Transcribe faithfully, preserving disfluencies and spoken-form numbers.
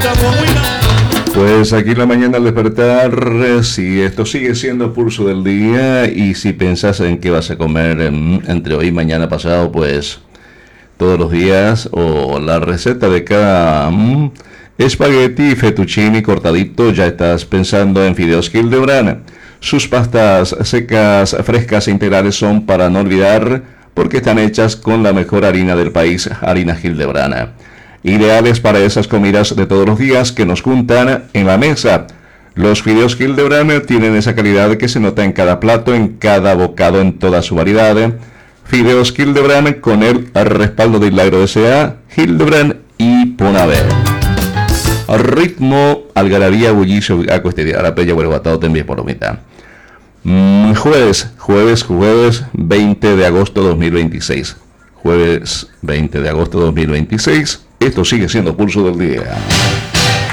Pues aquí en la mañana al despertar, si esto sigue siendo pulso del día y si pensás en qué vas a comer en, entre hoy y mañana pasado, pues todos los días o la receta de cada mm, espagueti fettuccini cortadito, ya estás pensando en fideos Hildebrand. Sus pastas secas, frescas e integrales son para no olvidar porque están hechas con la mejor harina del país, harina Hildebrand. Ideales para esas comidas de todos los días que nos juntan en la mesa. Los fideos Hildebrand tienen esa calidad que se nota en cada plato, en cada bocado, en toda su variedad. Fideos Hildebrand con el respaldo del Milagro de S A, Hildebrand y Ponaver. Ritmo, algarabía, bullicio, acuestería, la pella, vuelvo atado, te envío por la mitad. Mm, jueves, jueves, jueves veinte de agosto dos mil veintiséis. Jueves veinte de agosto dos mil veintiséis. Esto sigue siendo pulso del día.